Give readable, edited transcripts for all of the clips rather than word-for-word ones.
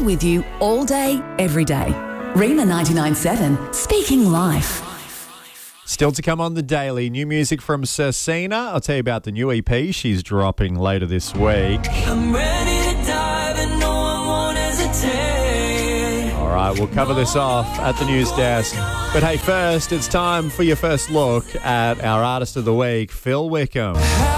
with you all day, every day. Rima 99.7, speaking life. Still to come on The Daily, new music from Cersina. I'll tell you about the new EP she's dropping later this week. I'm ready to dive and no one won't hesitate. All right, we'll cover this off at the news desk. But hey, first, it's time for your first look at our Artist of the Week, Phil Wickham.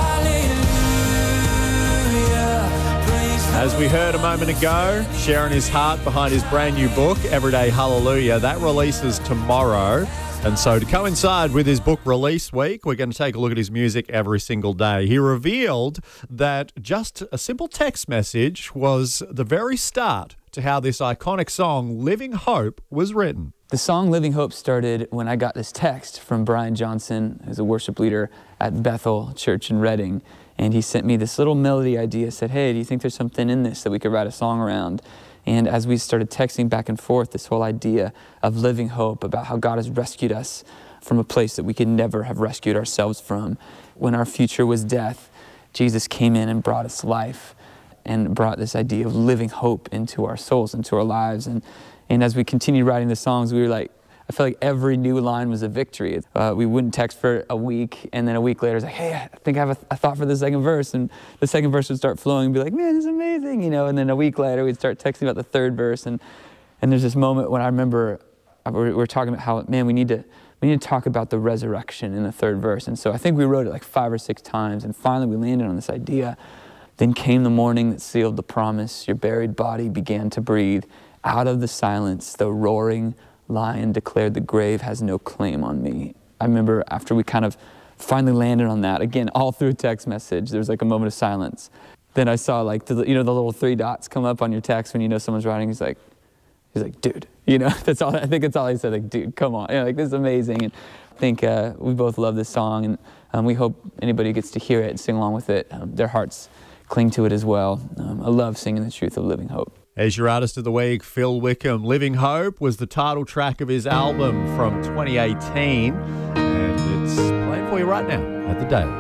As we heard a moment ago, sharing his heart behind his brand new book, Everyday Hallelujah, that releases tomorrow. And so to coincide with his book release week, we're going to take a look at his music every single day. He revealed that just a simple text message was the very start to how this iconic song, Living Hope, was written. The song Living Hope started when I got this text from Brian Johnson, who's a worship leader at Bethel Church in Redding. And he sent me this little melody idea, said, hey, do you think there's something in this that we could write a song around? And as we started texting back and forth, this whole idea of living hope, about how God has rescued us from a place that we could never have rescued ourselves from. When our future was death, Jesus came in and brought us life and brought this idea of living hope into our souls, into our lives. And as we continued writing the songs, we were like, I felt like every new line was a victory. We wouldn't text for a week, and then a week later, it's like, hey, I think I have a thought for the second verse. And the second verse would start flowing and be like, man, this is amazing, you know. And then a week later, we'd start texting about the third verse. And there's this moment when I remember we're talking about how, man, we need to talk about the resurrection in the third verse. And so I think we wrote it like 5 or 6 times, and finally we landed on this idea. Then came the morning that sealed the promise. Your buried body began to breathe. Out of the silence, the roaring lion declared the grave has no claim on me. I remember after we kind of finally landed on that, again, all through a text message, there was like a moment of silence. Then I saw like, the little 3 dots come up on your text when you know someone's writing. He's like, dude, that's all. I think that's all he said, like, dude, come on. Like, this is amazing. And I think we both love this song, and we hope anybody gets to hear it and sing along with it. Their hearts cling to it as well. I love singing the truth of living hope. As your Artist of the Week, Phil Wickham. Living Hope was the title track of his album from 2018, and it's playing for you right now at The Daily.